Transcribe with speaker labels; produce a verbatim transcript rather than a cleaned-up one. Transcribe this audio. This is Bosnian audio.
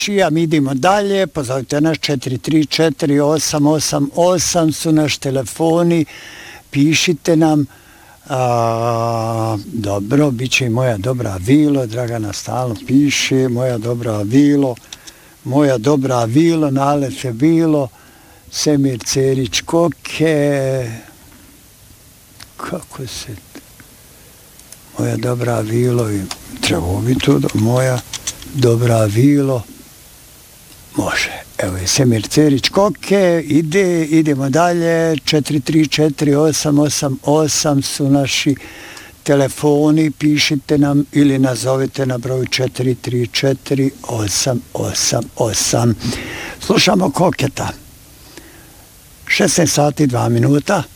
Speaker 1: A mi idemo dalje, pozovite nas četiri tri četiri osam osam osam su naš telefoni, pišite nam. A, dobro, bit će i moja dobra vilo, Dragana stalno piše, moja dobra vilo, moja dobra vilo, nalete bilo, Semir Cerić Koke, kako se, moja dobra vilo, i trebao bi to, moja dobra vilo, može. Evo je Semir Cerić Koke, ide, idemo dalje, četiri tri četiri osam osam osam su naši telefoni, pišite nam ili nazovite na broj četiri tri četiri osam osam osam. Slušamo Koketa. šesnaest sati dva minuta.